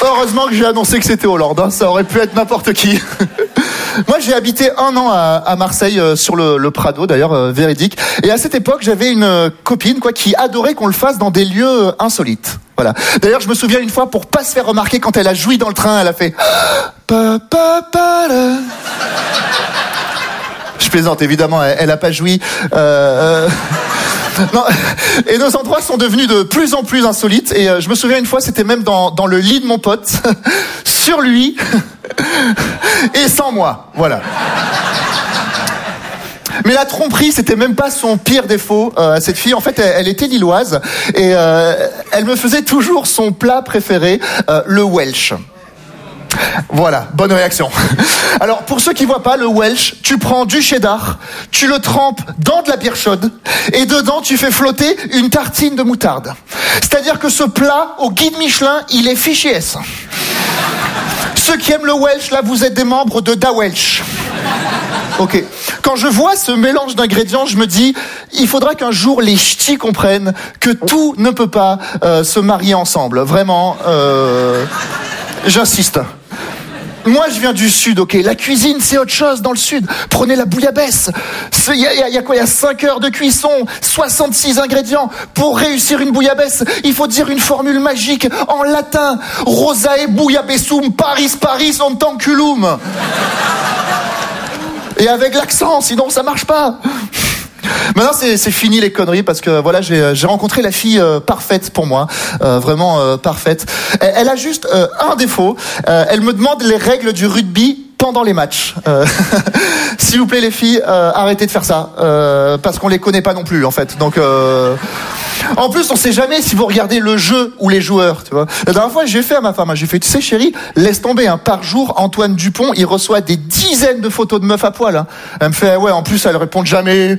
Heureusement que j'ai annoncé que c'était Hollande, hein. Ça aurait pu être n'importe qui. Moi, j'ai habité 1 an à Marseille, sur le Prado, d'ailleurs, véridique. Et à cette époque, j'avais une copine, qui adorait qu'on le fasse dans des lieux insolites. Voilà. D'ailleurs, je me souviens une fois, pour pas se faire remarquer, quand elle a joui dans le train, elle a fait pa pa pa là. Je plaisante, évidemment, elle a pas joui. Non. Et nos endroits sont devenus de plus en plus insolites. Et je me souviens une fois, c'était même dans le lit de mon pote, sur lui, et sans moi. Voilà. Mais la tromperie, c'était même pas son pire défaut. Cette fille, en fait, elle était lilloise et elle me faisait toujours son plat préféré, le Welsh. Voilà, bonne réaction. Alors, pour ceux qui voient pas, le Welsh, tu prends du cheddar, tu le trempes dans de la bière chaude, et dedans, tu fais flotter une tartine de moutarde. C'est-à-dire que ce plat, au guide Michelin, il est fiché S. Ceux qui aiment le Welsh, là, vous êtes des membres de Da Welsh. Ok. Quand je vois ce mélange d'ingrédients, je me dis, il faudra qu'un jour les ch'tis comprennent que tout ne peut pas se marier ensemble. Vraiment, j'insiste. Moi, je viens du Sud, ok. La cuisine, c'est autre chose dans le Sud. Prenez la bouillabaisse. Il y a quoi? Il y a 5 heures de cuisson, 66 ingrédients. Pour réussir une bouillabaisse, il faut dire une formule magique en latin. Rosae bouillabaissum paris paris ontanculum. Et avec l'accent, sinon ça marche pas. Maintenant, c'est fini les conneries parce que voilà, j'ai rencontré la fille parfaite pour moi, vraiment parfaite. Elle a juste un défaut. Elle me demande les règles du rugby pendant les matchs. S'il vous plaît les filles, arrêtez de faire ça parce qu'on les connaît pas non plus en fait. Donc en plus, on sait jamais si vous regardez le jeu ou les joueurs, tu vois. La dernière fois, j'ai fait à ma femme, j'ai fait, tu sais chérie, laisse tomber, par jour, Antoine Dupont, il reçoit des dizaines de photos de meufs à poil. Hein. Elle me fait, ouais, en plus, elle répond jamais.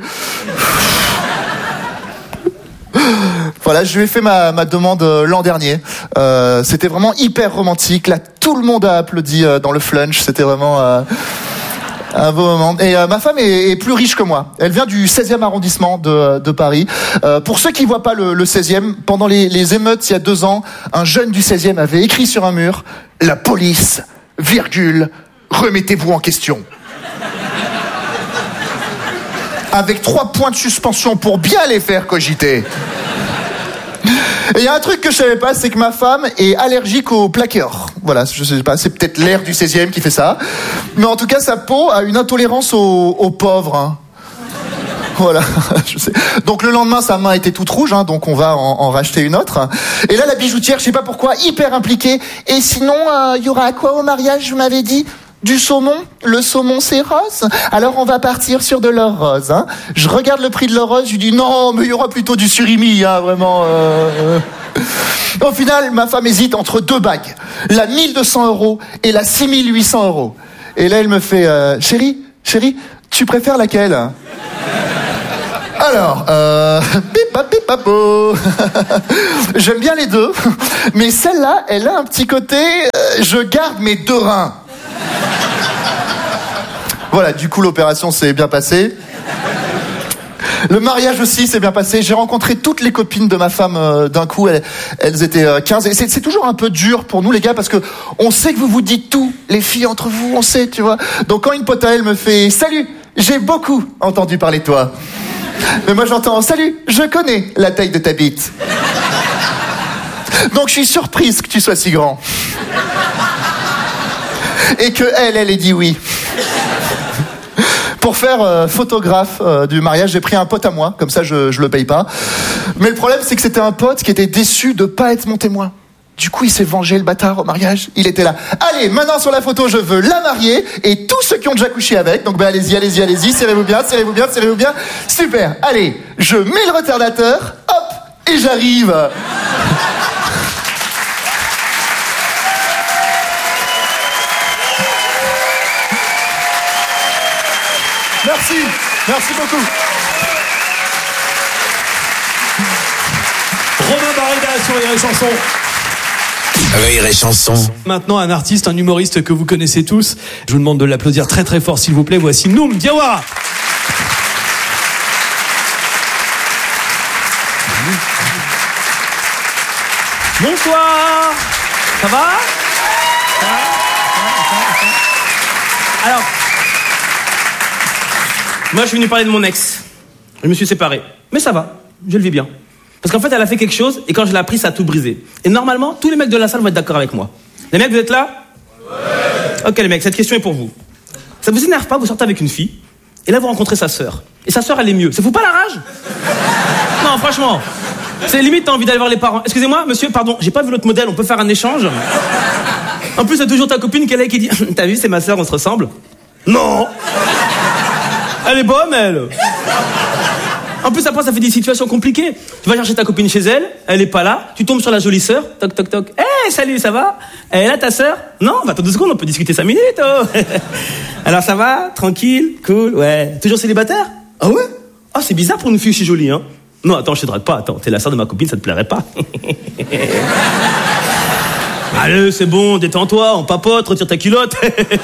Voilà, je lui ai fait ma demande l'an dernier. C'était vraiment hyper romantique. Là, tout le monde a applaudi dans le flunch. C'était vraiment un beau moment. Et ma femme est plus riche que moi. Elle vient du 16e arrondissement de Paris. Pour ceux qui voient pas le 16e, pendant les émeutes il y a 2 ans, un jeune du 16e avait écrit sur un mur « La police, virgule, remettez-vous en question ». Avec 3 points de suspension pour bien les faire cogiter. Et il y a un truc que je savais pas, c'est que ma femme est allergique au plaqueur. Voilà, je sais pas, c'est peut-être l'air du 16e qui fait ça. Mais en tout cas, sa peau a une intolérance aux pauvres. Hein. Voilà, je sais. Donc le lendemain, sa main était toute rouge, donc on va en racheter une autre. Et là, la bijoutière, je sais pas pourquoi, hyper impliquée. Et sinon, il y aura quoi au mariage, vous m'avez dit ? Du saumon. Le saumon, c'est rose. Alors, on va partir sur de l'or rose. Hein. Je regarde le prix de l'or rose, je lui dis non, mais il y aura plutôt du surimi, vraiment. Au final, ma femme hésite entre 2 bagues. La 1200 € et la 6800 €. Et là, elle me fait, chérie, tu préfères laquelle? Alors, pipapipapo. J'aime bien les deux, mais celle-là, elle a un petit côté, je garde mes 2 reins. Voilà, du coup, l'opération s'est bien passée. Le mariage aussi s'est bien passé. J'ai rencontré toutes les copines de ma femme d'un coup. Elles étaient 15. Et c'est toujours un peu dur pour nous, les gars, parce que on sait que vous vous dites tout. Les filles entre vous, on sait, tu vois. Donc quand une pote à elle me fait « Salut, j'ai beaucoup entendu parler de toi. » Mais moi j'entends « Salut, je connais la taille de ta bite. » Donc je suis surprise que tu sois si grand. Et que elle ait dit oui. Pour faire photographe du mariage, j'ai pris un pote à moi, comme ça je le paye pas. Mais le problème, c'est que c'était un pote qui était déçu de pas être mon témoin. Du coup, il s'est vengé, le bâtard, au mariage. Il était là. Allez, maintenant sur la photo, je veux la mariée et tous ceux qui ont déjà couché avec. Donc allez-y, serrez-vous bien. Super, allez, je mets le retardateur, hop, et j'arrive. Merci beaucoup. Romain Barreda sur Rire et Chanson. Rire et Chanson. Maintenant, un artiste, un humoriste que vous connaissez tous. Je vous demande de l'applaudir très très fort, s'il vous plaît. Voici Noum Diawara. Bonsoir. Ça va ? Alors, moi, je suis venu parler de mon ex. Je me suis séparé. Mais ça va, je le vis bien. Parce qu'en fait, elle a fait quelque chose, et quand je l'ai appris, ça a tout brisé. Et normalement, tous les mecs de la salle vont être d'accord avec moi. Les mecs, vous êtes là ? Ouais. Ok, les mecs, cette question est pour vous. Ça vous énerve pas, vous sortez avec une fille, et là, vous rencontrez sa sœur. Et sa sœur, elle est mieux. Ça fout pas la rage ? Non, franchement. C'est limite, t'as envie d'aller voir les parents. Excusez-moi, monsieur, pardon, j'ai pas vu l'autre modèle, on peut faire un échange ? En plus, c'est toujours ta copine qui est là qui dit « T'as vu, c'est ma sœur, on se ressemble ?» Non. Elle est bonne, elle. En plus, après, ça fait des situations compliquées. Tu vas chercher ta copine chez elle, elle est pas là, tu tombes sur la jolie sœur, toc, toc, toc. Hey, salut, ça va ? Elle est là, ta sœur ? Non, attends 2 secondes, on peut discuter 5 minutes, oh. Alors, ça va ? Tranquille ? Cool ? Ouais. Toujours célibataire ? Ah ouais ? Ah, c'est bizarre pour une fille aussi jolie, hein. Non, attends, je te drague pas, attends, t'es la sœur de ma copine, ça te plairait pas. Allez, c'est bon, détends-toi, on papote, retire ta culotte.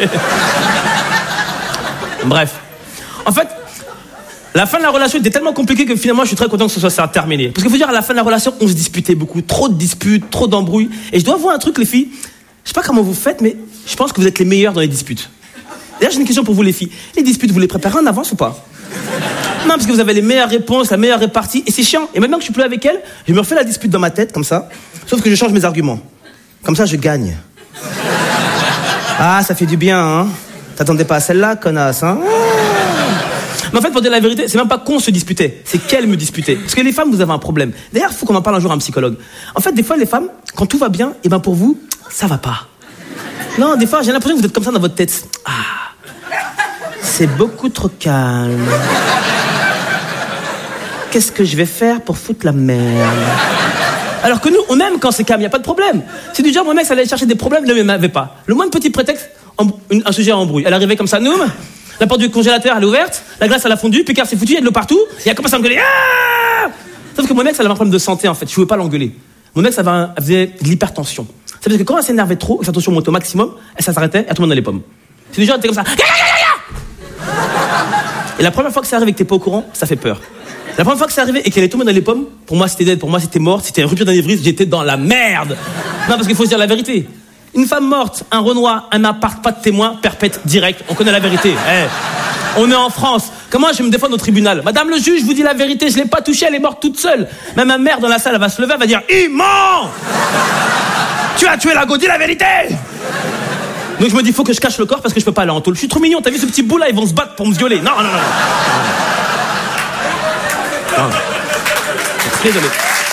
Bref. En fait, la fin de la relation était tellement compliquée que finalement, je suis très content que ce soit ça terminé. Parce qu'il faut dire, à la fin de la relation, on se disputait beaucoup. Trop de disputes, trop d'embrouilles. Et je dois avouer un truc, les filles. Je sais pas comment vous faites, mais je pense que vous êtes les meilleures dans les disputes. D'ailleurs, j'ai une question pour vous, les filles. Les disputes, vous les préparez en avance ou pas ? Non, parce que vous avez les meilleures réponses, la meilleure répartie. Et c'est chiant. Et maintenant que je suis plus avec elle, je me refais la dispute dans ma tête, comme ça. Sauf que je change mes arguments. Comme ça, je gagne. Ah, ça fait du bien, hein. T'attendais pas à celle-là, connasse, hein. Mais en fait, pour dire la vérité, c'est même pas qu'on se disputait, c'est qu'elle me disputait. Parce que les femmes, vous avez un problème. D'ailleurs, il faut qu'on en parle un jour à un psychologue. En fait, des fois, les femmes, quand tout va bien, et ben pour vous, ça va pas. Non, des fois, j'ai l'impression que vous êtes comme ça dans votre tête. Ah, c'est beaucoup trop calme. Qu'est-ce que je vais faire pour foutre la merde ? Alors que nous, on aime quand c'est calme, y a pas de problème. C'est du genre, mon mec, ça allait chercher des problèmes, là, mais il m'avait pas. Le moins de petit prétexte, un sujet à embrouille. Elle arrivait comme ça, noum. La porte du congélateur, elle est ouverte, la glace, elle a fondu, Picard s'est foutu, il y a de l'eau partout, et elle commence à m'engueuler. Ah, sauf que mon ex, elle avait un problème de santé, en fait, je pouvais pas l'engueuler. Mon ex, elle faisait de l'hypertension. Ça veut dire que quand elle s'énervait trop, et sa tension montait au maximum, elle s'arrêtait, elle tombait dans les pommes. C'est du genre, elle était comme ça. Et la première fois que ça arrive et que t'es pas au courant, ça fait peur. La première fois que c'est arrivé et qu'elle est tombée dans les pommes, pour moi c'était dead, pour moi c'était mort, c'était une rupture d'anévrisme, j'étais dans la merde. Non, parce qu'il faut se dire la vérité. Une femme morte, un Renoir, un appart, pas de témoin, perpète, direct, on connaît la vérité. Hey, on est en France. Comment je vais me défendre au tribunal ? Madame le juge, je vous dis la vérité, je l'ai pas touchée, elle est morte toute seule. Même ma mère dans la salle, elle va se lever, elle va dire « Il ment ! Tu as tué la go, dis la vérité !» Donc je me dis, faut que je cache le corps parce que je peux pas aller en tôle. Je suis trop mignon, t'as vu ce petit bout là, ils vont se battre pour me violer. Non. Désolé. Non.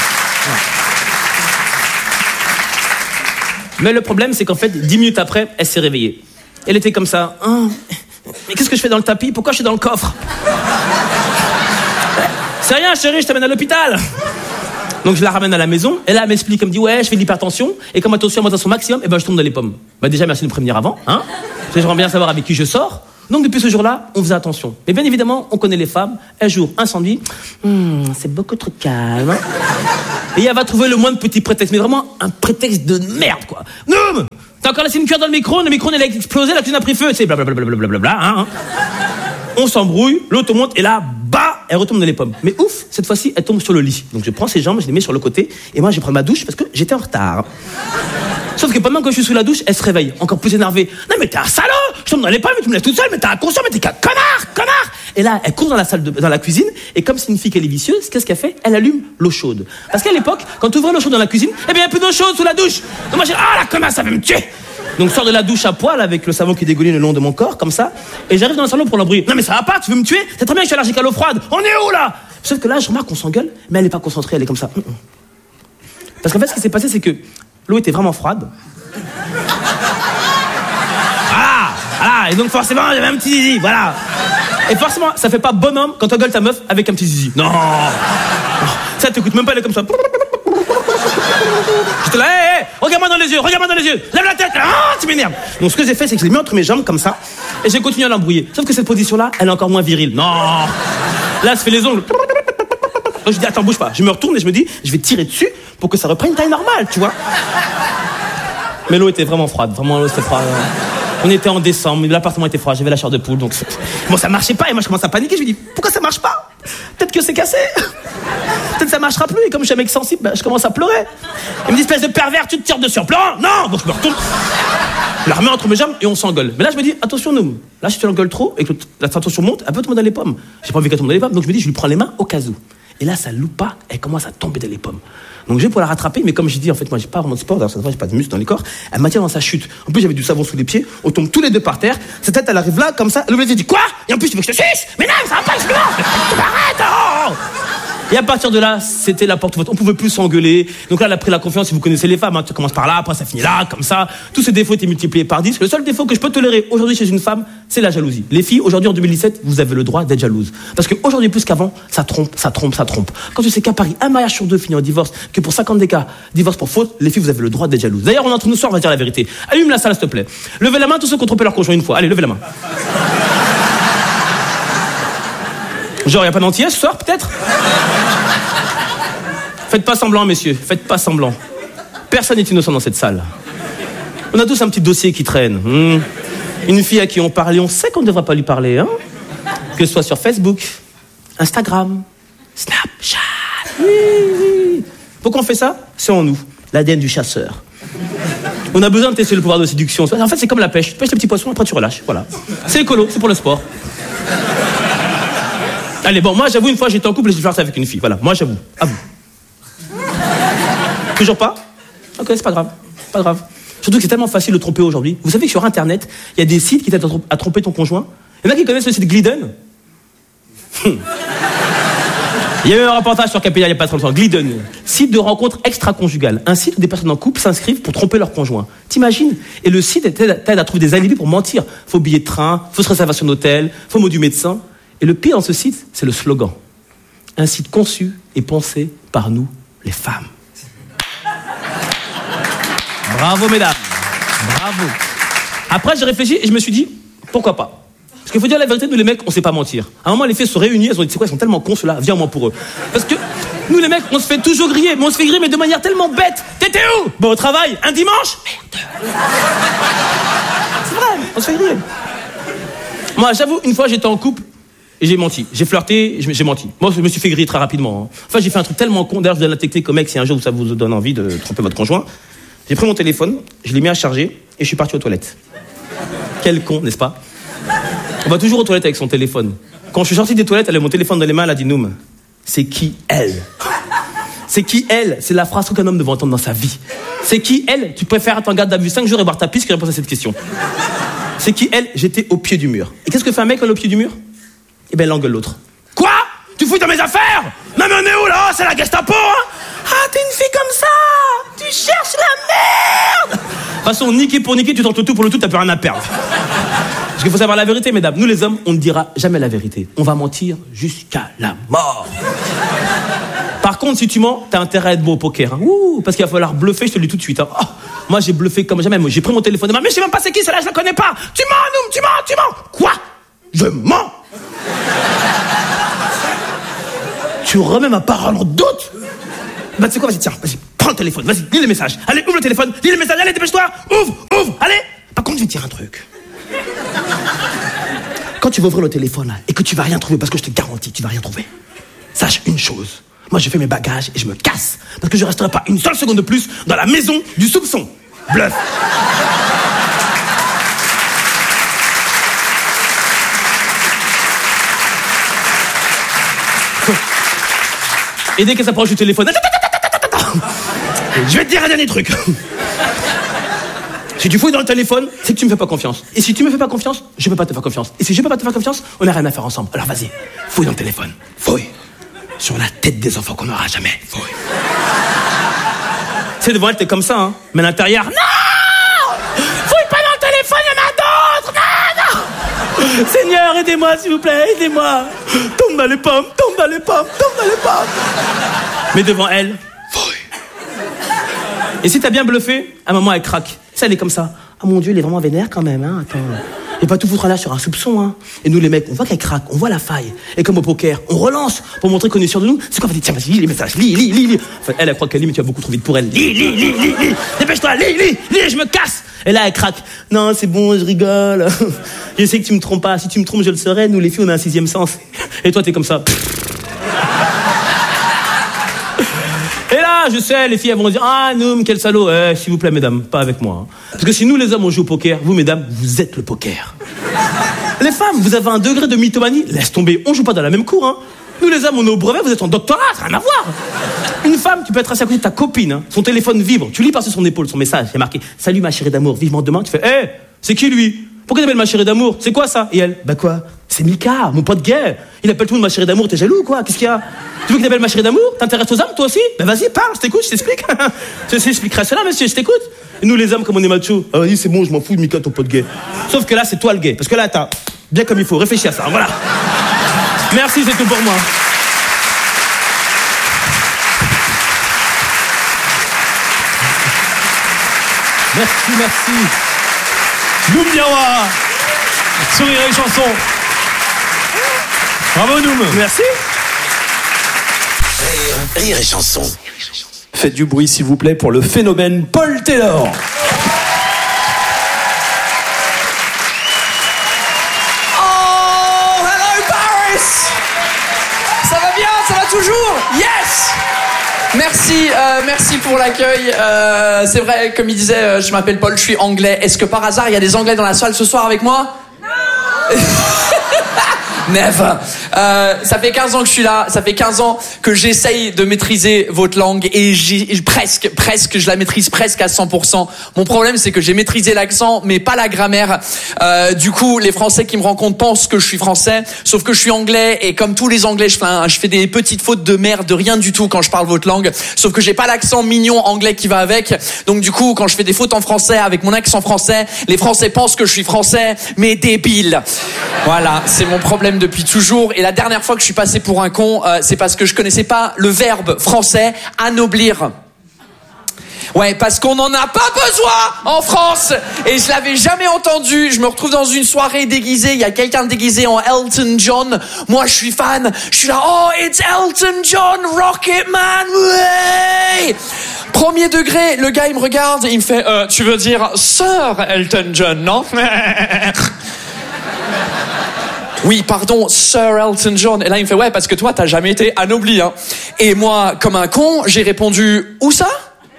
Mais le problème, c'est qu'en fait, 10 minutes après, elle s'est réveillée. Elle était comme ça. Oh, mais qu'est-ce que je fais dans le tapis ? Pourquoi je suis dans le coffre ? C'est rien, chérie, je t'amène à l'hôpital. Donc je la ramène à la maison, et là elle m'explique, elle me dit ouais, je fais de l'hypertension, et quand ma tension monte à son maximum, et ben je tombe dans les pommes. Bah déjà merci de me prévenir avant, hein. J'aimerais bien savoir avec qui je sors. Donc depuis ce jour-là, on faisait attention. Mais bien évidemment, on connaît les femmes. Un jour, incendie. C'est beaucoup trop calme. Et elle va trouver le moins de petits prétextes, mais vraiment un prétexte de merde, quoi. Non, t'as encore laissé une cuillère dans le micro il a explosé, la cuisine a pris feu, c'est blablabla, hein. On s'embrouille, l'auto monte, et là, bah, elle retombe dans les pommes. Mais ouf, cette fois-ci, elle tombe sur le lit. Donc je prends ses jambes, je les mets sur le côté, et moi je prends ma douche parce que j'étais en retard. Sauf que pendant que je suis sous la douche, elle se réveille, encore plus énervée. Non mais t'es un salaud, je tombe dans les pommes, mais tu me laisses toute seule, mais t'es inconscient, mais t'es qu'un connard. Et là, elle court dans la salle, dans la cuisine, et comme c'est une fille qu'elle est vicieuse, qu'est-ce qu'elle fait ? Elle allume l'eau chaude. Parce qu'à l'époque, quand tu ouvrais l'eau chaude dans la cuisine, eh bien il y a plus d'eau chaude sous la douche. Donc moi j'ai la connasse, ça va me tuer. Donc je sors de la douche à poil avec le savon qui dégouline le long de mon corps, comme ça, et j'arrive dans le salon pour l'embrouiller. Non mais ça va pas, tu veux me tuer ? C'est très bien que je suis allergique à l'eau froide. On est où là ? Sauf que là, je remarque qu'on s'engueule, mais elle est pas concentrée, elle est comme ça. Parce qu'en fait, ce qui s'est passé, c'est que l'eau était vraiment froide. Voilà, et donc forcément, il y avait un petit zizi, voilà. Et forcément, ça fait pas bonhomme quand t'engueules ta meuf avec un petit zizi. Non. Ça t'écoute même pas, elle est comme ça. J'étais là, hé, regarde-moi dans les yeux, lève la tête, tu m'énerves. Donc ce que j'ai fait, c'est que je l'ai mis entre mes jambes comme ça, et j'ai continué à l'embrouiller. Sauf que cette position-là, elle est encore moins virile. Non. Là, elle se fait les ongles. Donc je dis, attends, bouge pas. Je me retourne et je me dis, je vais tirer dessus pour que ça reprenne une taille normale, tu vois. Mais l'eau était vraiment froide, vraiment l'eau c'était froide. On était en décembre, l'appartement était froid, j'avais la chair de poule, donc bon, ça marchait pas, et moi je commence à paniquer, je lui dis, pourquoi ça marche pas? Peut-être que c'est cassé. Peut-être que ça marchera plus, et comme je suis un mec sensible, bah, je commence à pleurer. Il me dit, espèce de pervers, tu te tires dessus en pleurant. Non! Donc je me retourne, je la remets entre mes jambes et on s'engueule. Mais là je me dis, attention Noum, là si tu l'engueules trop et que la tension monte, elle peut tomber dans les pommes. J'ai pas envie qu'elle tombe dans les pommes, donc je me dis, je lui prends les mains au cas où. Et là ça loupe pas, elle commence à tomber dans les pommes. Donc j'ai pour la rattraper, mais comme je dis, en fait moi j'ai pas vraiment de sport, d'ailleurs, j'ai pas de muscles dans les corps, elle m'attire dans sa chute. En plus j'avais du savon sous les pieds, on tombe tous les deux par terre, sa tête elle arrive là comme ça, elle me dit quoi? Et en plus tu veux que je te suce? Mais non, ça va pas, je m'arrête, oh. Et à partir de là, c'était la porte ouverte. On pouvait plus s'engueuler. Donc là, elle a pris la confiance. Si vous connaissez les femmes, hein, ça commence par là, après ça finit là, comme ça. Tous ces défauts étaient multipliés par 10. Le seul défaut que je peux tolérer aujourd'hui chez une femme, c'est la jalousie. Les filles, aujourd'hui en 2017, vous avez le droit d'être jalouse. Parce qu'aujourd'hui, plus qu'avant, ça trompe. Quand tu sais qu'à Paris, un mariage sur deux finit en divorce, que pour 50 des cas, divorce pour faute, les filles, vous avez le droit d'être jalouse. D'ailleurs, on est entre nous ce soir, on va dire la vérité. Allume la salle, s'il te plaît. Levez la main, tous ceux qui ont trompé leur conjoint une fois. Allez, levez la main. Genre, y a pas d'antillais ce soir, peut-être? Faites pas semblant, messieurs, faites pas semblant. Personne n'est innocent dans cette salle. On a tous un petit dossier qui traîne. Une fille à qui on parle et on sait qu'on ne devrait pas lui parler, hein. Que ce soit sur Facebook, Instagram, Snapchat. Oui. Pourquoi on fait ça? C'est en nous, l'ADN du chasseur. On a besoin de tester le pouvoir de séduction. En fait, c'est comme la pêche. Tu pêches les petits poissons, après tu relâches. Voilà. C'est écolo, c'est pour le sport. Allez, bon, moi, j'avoue, une fois, j'étais en couple et j'ai fait ça avec une fille. Voilà, moi, j'avoue. À vous. Toujours pas? Ok, c'est pas grave. Pas grave. Surtout que c'est tellement facile de tromper aujourd'hui. Vous savez que sur Internet, il y a des sites qui t'aident à tromper ton conjoint. Il y en a qui connaissent le site Glidden. Il y a eu un reportage sur KPI il n'y a pas très longtemps. Glidden, site de rencontres extra-conjugales. Un site où des personnes en couple s'inscrivent pour tromper leur conjoint. T'imagines? Et le site t'aide à trouver des alibis pour mentir. Faux billets de train, fausse réservation d'hôtel, faux mot du médecin. Et le pire dans ce site, c'est le slogan. Un site conçu et pensé par nous, les femmes. Bravo, mesdames. Bravo. Après, j'ai réfléchi et je me suis dit, pourquoi pas? Parce qu'il faut dire la vérité, nous les mecs, on sait pas mentir. À un moment, les filles se réunissent, elles ont dit, c'est quoi, ils sont tellement cons ceux-là, viens moi pour eux. Parce que nous les mecs, on se fait toujours griller, mais on se fait griller, mais de manière tellement bête. T'étais où? Bon, au travail, un dimanche? Merde. C'est vrai, on se fait griller. Moi, j'avoue, une fois, j'étais en couple et j'ai menti. J'ai flirté, j'ai menti. Moi, je me suis fait griller très rapidement. Hein. Enfin, j'ai fait un truc tellement con. D'ailleurs, je donne la technique aux mecs si un jour ça vous donne envie de tromper votre conjoint. J'ai pris mon téléphone, je l'ai mis à charger et je suis parti aux toilettes. Quel con, n'est-ce pas? On va toujours aux toilettes avec son téléphone. Quand je suis sorti des toilettes, elle a mon téléphone dans les mains, elle a dit Noum, c'est qui elle? C'est qui elle? C'est la phrase qu'un homme devrait entendre dans sa vie. C'est qui elle? Tu préfères être en garde à vue 5 jours et boire ta pisse que répondre à cette question. C'est qui elle? J'étais au pied du mur. Et qu'est-ce que fait un mec quand il est au pied du mur? Eh ben, il engueule l'autre. Quoi? Tu fouilles dans mes affaires? Non mais on est où là? C'est la Gestapo, hein? Ah, t'es une fille comme ça? Tu cherches la merde? De toute façon, niquer pour niquer, tu tentes le tout pour le tout, t'as plus rien à perdre. Parce qu'il faut savoir la vérité, mesdames. Nous les hommes, on ne dira jamais la vérité. On va mentir jusqu'à la mort. Par contre, si tu mens, t'as intérêt à être bon au poker. Hein. Ouh, parce qu'il va falloir bluffer, je te le dis tout de suite. Hein. Oh, moi, j'ai bluffé comme jamais. Moi, j'ai pris mon téléphone. Mais je sais même pas c'est qui, celle-là, je la connais pas. Tu mens, Noum, tu mens. Quoi? Je mens. Tu remets ma parole en doute? Bah, tu sais quoi, vas-y, tiens, vas-y, prends le téléphone, vas-y, lis les messages. Allez, ouvre le téléphone, lis les messages, allez, dépêche-toi, ouvre, allez. Par contre, je vais te dire un truc. Quand tu vas ouvrir le téléphone, là, et que tu vas rien trouver, parce que je te garantis, tu vas rien trouver. Sache une chose. Moi, je fais mes bagages et je me casse. Parce que je resterai pas une seule seconde de plus dans la maison du soupçon. Bluff. Et dès qu'elle s'approche du téléphone, je vais te dire un dernier truc. Si tu fouilles dans le téléphone, c'est que tu me fais pas confiance. Et si tu me fais pas confiance, je peux pas te faire confiance. Et si je peux pas te faire confiance, on n'a rien à faire ensemble. Alors vas-y, fouille dans le téléphone. Fouille. Sur la tête des enfants qu'on n'aura jamais. Fouille. C'est devant elle, t'es comme ça, hein. Mais à l'intérieur, non! Fouille pas dans le téléphone, il y en a d'autres! Non! Seigneur, aidez-moi, s'il vous plaît, aidez-moi. Tombe dans les pommes. Mais devant elle, fouille. Et si t'as bien bluffé, à un moment elle craque. Ça, elle est comme ça. Ah mon Dieu, il est vraiment vénère quand même, hein. Attends. Et pas tout foutre là sur un soupçon, hein. Et nous les mecs, on voit qu'elle craque, on voit la faille. Et comme au poker, on relance pour montrer qu'on est sûr de nous. C'est quoi? Tiens, vas-y, lis les messages, lis. Enfin, elle croit qu'elle lit, mais tu vas beaucoup trop vite pour elle. Lis. Dépêche-toi, lis, je me casse. Et là, elle craque. Non, c'est bon, je rigole. Je sais que tu me trompes pas. Si tu me trompes, je le saurais. Nous, les filles, on a un 6e sens. Et toi, t'es comme ça. Et là, je sais, les filles, elles vont dire, ah, Noum, quel salaud. S'il vous plaît, mesdames, pas avec moi. Parce que si nous, les hommes, on joue au poker, vous, mesdames, vous êtes le poker. Les femmes, vous avez un degré de mythomanie. Laisse tomber, on joue pas dans la même cour, hein. Nous, les hommes, on est au brevet, vous êtes en doctorat, rien à voir. Une femme, tu peux être assis à côté de ta copine, hein. Son téléphone vibre, tu lis par-dessus son épaule son message, il y a marqué « Salut ma chérie d'amour, vivement demain », tu fais « c'est qui lui ? Pourquoi il appelle ma chérie d'amour ? C'est quoi ça ?» Et elle « Bah quoi ? C'est Mika, mon pote gay. Il appelle tout le monde ma chérie d'amour, t'es jaloux ou quoi ? Qu'est-ce qu'il y a ? Tu veux qu'il appelle ma chérie d'amour ? T'intéresses aux hommes toi aussi ? Bah vas-y, parle, je t'écoute, je t'explique. Je t'expliquerai cela, monsieur, je t'écoute. Et nous, les hommes, comme on est macho, ah vas-y, c'est bon, je m'en fous de Mika, ton pote gay. Sauf que là, c'est toi le gay, parce que là, t'as bien comme il faut, réfléchis à ça, voilà. Merci, c'est tout pour moi. Merci. Noum Diawa, Sourire et chanson. Bravo Noum. Merci. Rire et chanson. Faites du bruit s'il vous plaît pour le phénomène Paul Taylor. Oh, hello Paris. Ça va bien, ça va toujours. Yes. Merci pour l'accueil. C'est vrai, comme il disait, je m'appelle Paul, je suis anglais. Est-ce que par hasard, il y a des Anglais dans la salle ce soir avec moi ? Non. Never. Ça fait 15 ans que je suis là, ça fait 15 ans que j'essaye de maîtriser votre langue et presque, je la maîtrise presque à 100%. Mon problème, c'est que j'ai maîtrisé l'accent, mais pas la grammaire. Du coup, les Français qui me rencontrent pensent que je suis français, sauf que je suis anglais et comme tous les Anglais, je fais des petites fautes de merde, de rien du tout quand je parle votre langue, sauf que j'ai pas l'accent mignon anglais qui va avec. Donc du coup, quand je fais des fautes en français avec mon accent français, les Français pensent que je suis français, mais débile. Voilà, c'est mon problème depuis toujours. Et la dernière fois que je suis passé pour un con, c'est parce que je connaissais pas le verbe français anoblir. Ouais, parce qu'on n'en a pas besoin en France. Et je l'avais jamais entendu. Je me retrouve dans une soirée déguisée. Il y a quelqu'un déguisé en Elton John. Moi, je suis fan. Je suis là. Oh, it's Elton John, Rocketman. Ouais. Premier degré, le gars, il me regarde et il me fait, tu veux dire Sir Elton John, non? Oui, pardon, Sir Elton John. Et là, il me fait, ouais, parce que toi, t'as jamais été anobli, hein. Et moi, comme un con, j'ai répondu, où ça?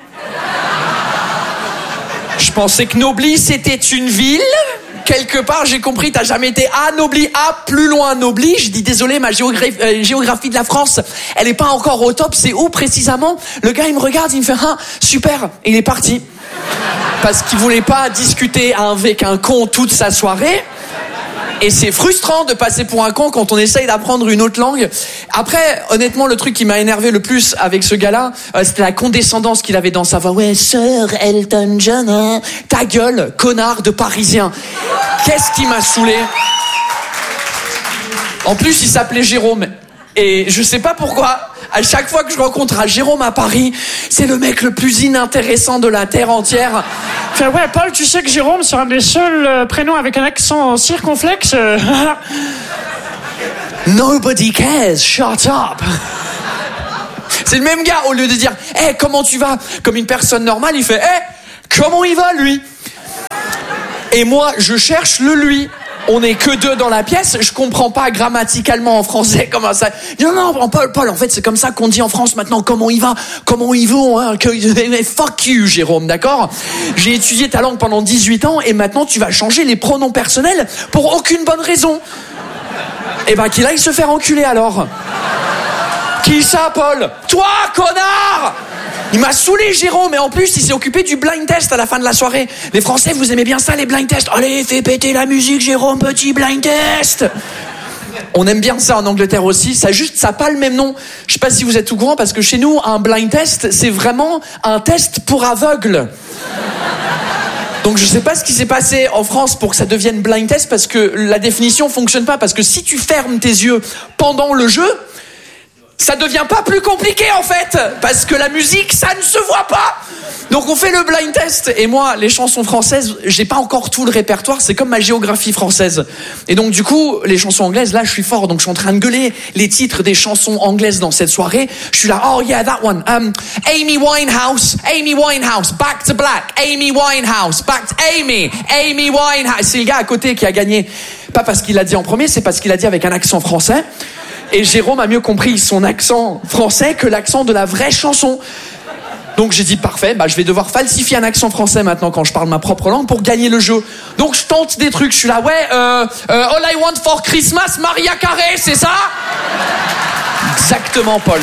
Je pensais que Nobly, c'était une ville. Quelque part, j'ai compris, t'as jamais été anobli. Ah, plus loin, Nobly. Je dis, désolé, ma géographie de la France, elle est pas encore au top. C'est où, précisément? Le gars, il me regarde, il me fait, ah, super. Et il est parti. Parce qu'il voulait pas discuter avec un con toute sa soirée. Et c'est frustrant de passer pour un con quand on essaye d'apprendre une autre langue. Après, honnêtement, le truc qui m'a énervé le plus avec ce gars-là, c'était la condescendance qu'il avait dans sa voix. Ouais, Sir Elton John, hein. Ta gueule, connard de Parisien. Qu'est-ce qui m'a saoulé? En plus, il s'appelait Jérôme. Et je sais pas pourquoi, à chaque fois que je rencontre un Jérôme à Paris, c'est le mec le plus inintéressant de la terre entière. Fait, ouais, Paul, tu sais que Jérôme, c'est un des seuls prénoms avec un accent circonflexe. Nobody cares, shut up. C'est le même gars, au lieu de dire « Hey, comment tu vas ?» comme une personne normale, il fait « Hey, comment il va, lui ?» Et moi, je cherche le lui. On n'est que deux dans la pièce, je comprends pas grammaticalement en français comment ça... Non, Paul, en fait, c'est comme ça qu'on dit en France maintenant, comment il va, comment ils vont, hein, fuck you, Jérôme, d'accord? J'ai étudié ta langue pendant 18 ans et maintenant tu vas changer les pronoms personnels pour aucune bonne raison. Eh ben, qu'il aille se faire enculer alors. Qui ça, Paul? Toi, connard! Il m'a saoulé, Jérôme, et en plus, il s'est occupé du blind test à la fin de la soirée. Les Français, vous aimez bien ça, les blind tests? Allez, fais péter la musique, Jérôme, petit blind test. On aime bien ça en Angleterre aussi, ça a pas le même nom. Je sais pas si vous êtes au courant, parce que chez nous, un blind test, c'est vraiment un test pour aveugles. Donc je sais pas ce qui s'est passé en France pour que ça devienne blind test, parce que la définition fonctionne pas, parce que si tu fermes tes yeux pendant le jeu, ça devient pas plus compliqué en fait, parce que la musique, ça ne se voit pas. Donc on fait le blind test, et moi, les chansons françaises, j'ai pas encore tout le répertoire, c'est comme ma géographie française. Et donc du coup, les chansons anglaises, là, je suis fort, donc je suis en train de gueuler les titres des chansons anglaises dans cette soirée. Je suis là, oh yeah, that one. Amy Winehouse, Back to Black, Amy Winehouse, Back to Amy Winehouse. C'est le gars à côté qui a gagné. Pas parce qu'il l'a dit en premier, c'est parce qu'il a dit avec un accent français. Et Jérôme a mieux compris son accent français que l'accent de la vraie chanson. Donc j'ai dit parfait, je vais devoir falsifier un accent français maintenant quand je parle ma propre langue pour gagner le jeu. Donc je tente des trucs, je suis là, All I Want for Christmas, Maria Carey, c'est ça? Exactement, Paul.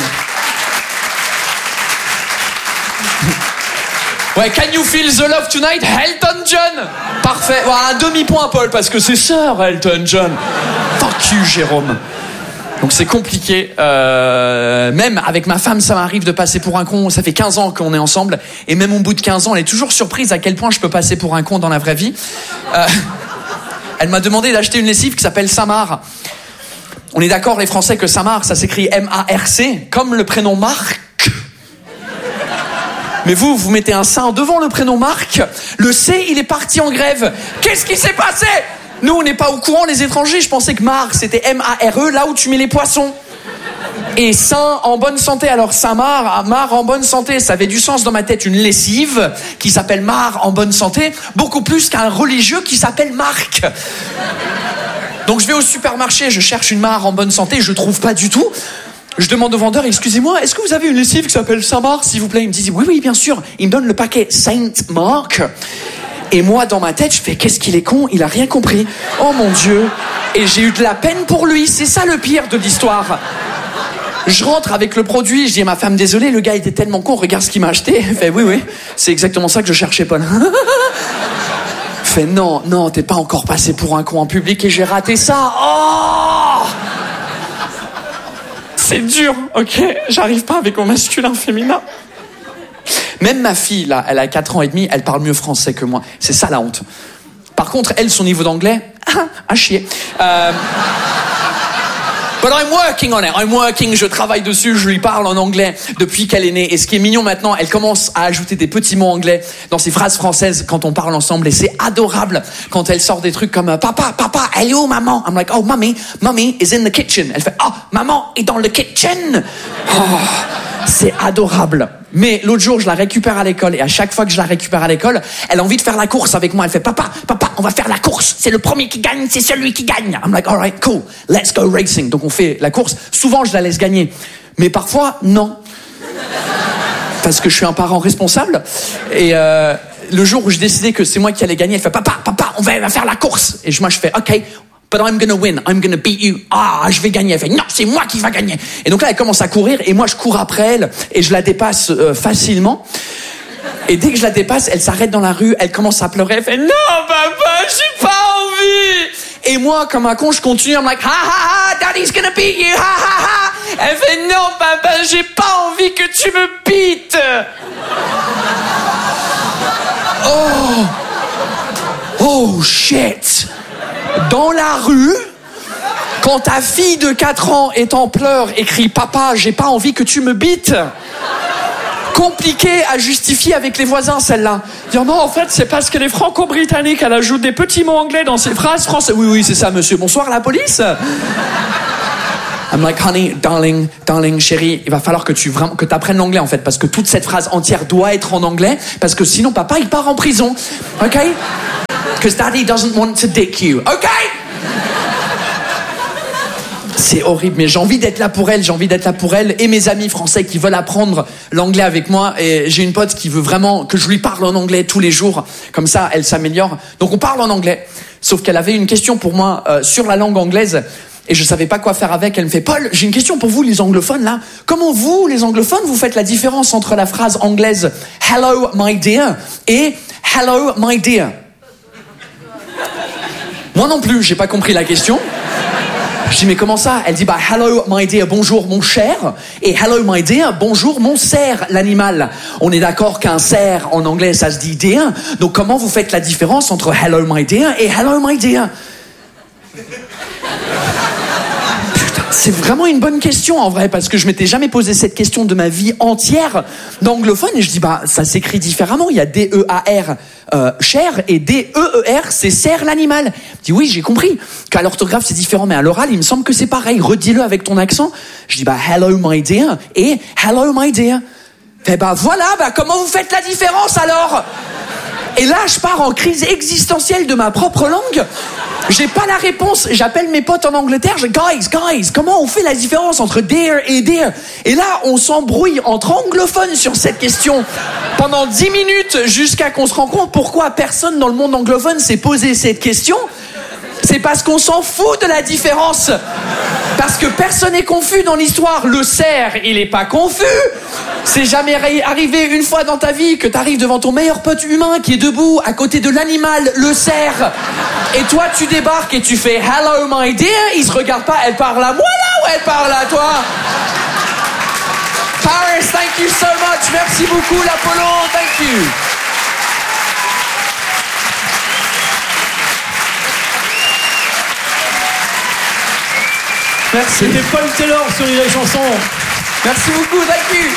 Ouais, Can You Feel the Love Tonight, Elton John. Parfait, voilà, un demi-point, Paul, parce que c'est Sir Elton John. Fuck you, Jérôme. Donc c'est compliqué, même avec ma femme ça m'arrive de passer pour un con, ça fait 15 ans qu'on est ensemble, et même au bout de 15 ans elle est toujours surprise à quel point je peux passer pour un con dans la vraie vie. Elle m'a demandé d'acheter une lessive qui s'appelle Samar. On est d'accord les Français que Samar ça s'écrit M-A-R-C, comme le prénom Marc. Mais vous mettez un sein devant le prénom Marc, le C il est parti en grève. Qu'est-ce qui s'est passé ? Nous, on n'est pas au courant, les étrangers. Je pensais que Mar, c'était M-A-R-E, là où tu mets les poissons. Et Saint en bonne santé. Alors, Saint-Mar, Mar en bonne santé. Ça avait du sens dans ma tête. Une lessive qui s'appelle Mar en bonne santé. Beaucoup plus qu'un religieux qui s'appelle Marc. Donc, je vais au supermarché, je cherche une Mar en bonne santé. Je trouve pas du tout. Je demande au vendeur, excusez-moi, est-ce que vous avez une lessive qui s'appelle Saint-Marc, s'il vous plaît? Il me dit, oui, bien sûr. Il me donne le paquet Saint-Marc. Et moi, dans ma tête, je fais, qu'est-ce qu'il est con, il a rien compris. Oh mon Dieu. Et j'ai eu de la peine pour lui, c'est ça le pire de l'histoire. Je rentre avec le produit, je dis à ma femme, désolé, le gars était tellement con, regarde ce qu'il m'a acheté. Elle fait, oui, c'est exactement ça que je cherchais, Paul. Elle fait, non, t'es pas encore passé pour un con en public et j'ai raté ça. Oh! C'est dur, ok? J'arrive pas avec mon masculin féminin. Même ma fille, là, elle a 4 ans et demi, elle parle mieux français que moi. C'est ça la honte. Par contre, elle, son niveau d'anglais, à chier. But I'm working on it. Je travaille dessus, je lui parle en anglais depuis qu'elle est née. Et ce qui est mignon maintenant, elle commence à ajouter des petits mots anglais dans ses phrases françaises quand on parle ensemble. Et c'est adorable quand elle sort des trucs comme Papa, elle est où maman? I'm like, oh, mommy is in the kitchen. Elle fait, oh, maman est dans le kitchen. Oh, c'est adorable. Mais l'autre jour, je la récupère à l'école et à chaque fois que je la récupère à l'école, elle a envie de faire la course avec moi. Elle fait, papa, on va faire la course. C'est le premier qui gagne, c'est celui qui gagne. I'm like, all right, cool, let's go racing. Donc on fait la course. Souvent, je la laisse gagner. Mais parfois, non. Parce que je suis un parent responsable. Et le jour où j'ai décidé que c'est moi qui allais gagner, elle fait, papa, on va faire la course. Et moi, je fais, OK, but I'm gonna win, I'm gonna beat you. Ah, je vais gagner. Elle fait, non, c'est moi qui va gagner. Et donc là, elle commence à courir et moi, je cours après elle et je la dépasse facilement. Et dès que je la dépasse, elle s'arrête dans la rue, elle commence à pleurer. Elle fait, non, papa, j'ai pas envie. Et moi, comme un con, je continue. I'm like, ha, daddy's gonna beat you, ha. Elle fait, non, papa, j'ai pas envie que tu me beates. Oh, shit. Dans la rue, quand ta fille de 4 ans est en pleurs et crie « Papa, j'ai pas envie que tu me bites », compliqué à justifier avec les voisins, celle-là. Dire non, en fait, c'est parce qu'elle est franco-britannique, elle ajoute des petits mots anglais dans ses phrases françaises. Oui, c'est ça, monsieur. Bonsoir, la police. I'm like, honey, darling, chérie, il va falloir que tu apprennes l'anglais, en fait, parce que toute cette phrase entière doit être en anglais, parce que sinon, papa, il part en prison. OK? Because daddy doesn't want to dick you. OK? C'est horrible, mais j'ai envie d'être là pour elle, et mes amis français qui veulent apprendre l'anglais avec moi, et j'ai une pote qui veut vraiment que je lui parle en anglais tous les jours, comme ça, elle s'améliore. Donc on parle en anglais, sauf qu'elle avait une question pour moi sur la langue anglaise, et je savais pas quoi faire avec. Elle me fait, Paul, j'ai une question pour vous les anglophones là. Comment vous, les anglophones, vous faites la différence entre la phrase anglaise hello my dear et hello my dear? Moi non plus, j'ai pas compris la question. Je dis, mais comment ça? Elle dit, hello my dear, bonjour mon cher, et hello my dear, bonjour mon cerf, l'animal. On est d'accord qu'un cerf en anglais ça se dit dear, donc comment vous faites la différence entre hello my dear et hello my dear? Putain, C'est vraiment une bonne question en vrai, parce que je m'étais jamais posé cette question de ma vie entière d'anglophone, et je dis ça s'écrit différemment, il y a D-E-A-R cher, et D-E-E-R c'est serre l'animal. Je dis oui, j'ai compris qu'à l'orthographe c'est différent, mais à l'oral il me semble que c'est pareil, redis-le avec ton accent. Je dis hello my dear et hello my dear. Fait voilà, comment vous faites la différence alors? Et là, je pars en crise existentielle de ma propre langue. J'ai pas la réponse. J'appelle mes potes en Angleterre. Guys, comment on fait la différence entre dear et dear? Et là, on s'embrouille entre anglophones sur cette question pendant 10 minutes jusqu'à qu'on se rende compte pourquoi personne dans le monde anglophone s'est posé cette question. C'est parce qu'on s'en fout de la différence. Parce que personne n'est confus dans l'histoire. Le cerf, il est pas confus. C'est jamais arrivé une fois dans ta vie que t'arrives devant ton meilleur pote humain qui est debout à côté de l'animal, le cerf. Et toi, tu débarques et tu fais hello my dear. Il se regarde pas, elle parle à moi là ou elle parle à toi? Paris, thank you so much. Merci beaucoup, l'Apollo. Thank you. Merci. C'était Paul Taylor sur Rire et Chanson. Merci beaucoup, thank you.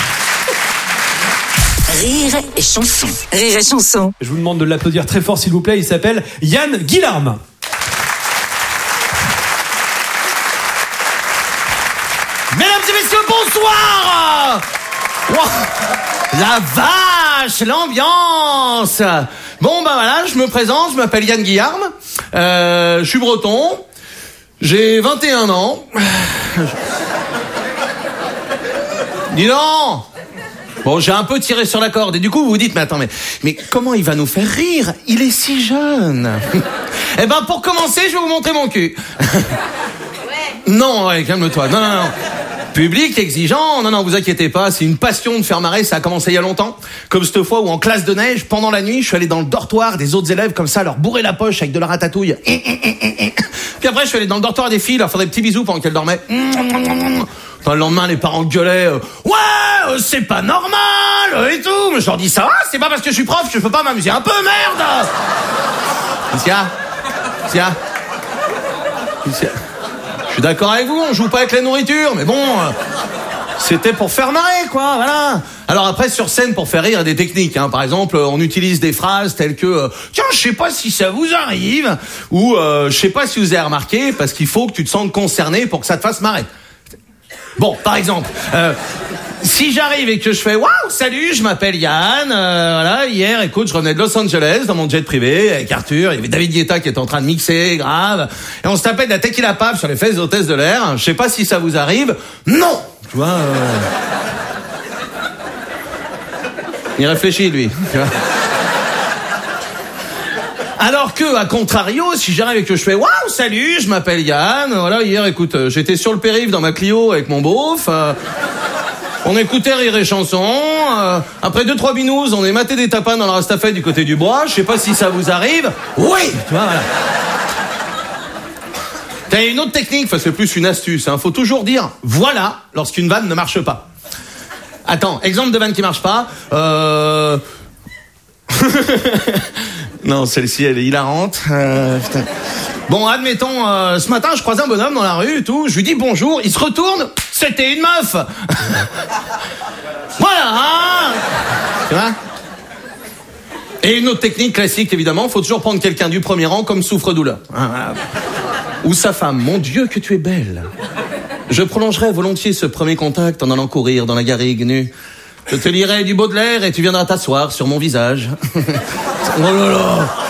Rire et Chanson. Rire et Chanson. Je vous demande de l'applaudir très fort s'il vous plaît, il s'appelle Yann Guillarme. Mesdames et messieurs, bonsoir. La vache, l'ambiance. Bon voilà, je me présente, je m'appelle Yann Guillarme, je suis breton, j'ai 21 ans. Dis donc. Bon, j'ai un peu tiré sur la corde et du coup vous vous dites mais attends mais comment il va nous faire rire? Il est si jeune. Eh ben pour commencer, je vais vous montrer mon cul. Non, ouais, calme-toi. Non. Public exigeant, non, vous inquiétez pas, c'est une passion de faire marrer, ça a commencé il y a longtemps. Comme cette fois où en classe de neige, pendant la nuit, je suis allé dans le dortoir des autres élèves comme ça, leur bourrer la poche avec de la ratatouille. Puis après, je suis allé dans le dortoir des filles, leur faire des petits bisous pendant qu'elles dormaient. Enfin, le lendemain, les parents gueulaient, ouais, c'est pas normal, et tout. Mais je leur dis, ça va, c'est pas parce que je suis prof que je peux pas m'amuser un peu, merde. Qu'est-ce qu'il y a? Je suis d'accord avec vous, on joue pas avec la nourriture, mais bon, c'était pour faire marrer, quoi, voilà. Alors après, sur scène, pour faire rire, il y a des techniques, hein. Par exemple, on utilise des phrases telles que tiens, je sais pas si ça vous arrive, ou je sais pas si vous avez remarqué, parce qu'il faut que tu te sentes concerné pour que ça te fasse marrer. Bon, par exemple, si j'arrive et que je fais waouh, salut, je m'appelle Yann, voilà, hier, écoute, je revenais de Los Angeles dans mon jet privé avec Arthur, il y avait David Guetta qui était en train de mixer, grave, et on se tapait de la tequila pap sur les fesses des hôtesses de l'air. Je sais pas si ça vous arrive. Non, tu vois. Il réfléchit lui. Tu vois. Alors que, à contrario, si j'arrive et que je fais waouh, salut, je m'appelle Yann, voilà, hier, écoute, j'étais sur le périph' dans ma Clio avec mon beauf. On écoutait Rire et Chanson. Après 2-3 binous, on est maté des tapins dans la Rastafette du côté du bois. Je sais pas si ça vous arrive. Oui, tu vois, voilà. T'as une autre technique, enfin c'est plus une astuce. Hein. Faut toujours dire voilà lorsqu'une vanne ne marche pas. Attends, exemple de vanne qui marche pas. Non, celle-ci elle est hilarante. Putain. Bon, admettons, ce matin, je croise un bonhomme dans la rue et tout, je lui dis bonjour, il se retourne, c'était une meuf. Voilà, hein. Tu vois. Et une autre technique classique, évidemment, faut toujours prendre quelqu'un du premier rang comme souffre-douleur. Voilà. Ou sa femme, mon Dieu, que tu es belle. Je prolongerai volontiers ce premier contact en allant courir dans la garrigue nue. Je te lirai du Baudelaire et tu viendras t'asseoir sur mon visage. Oh là là.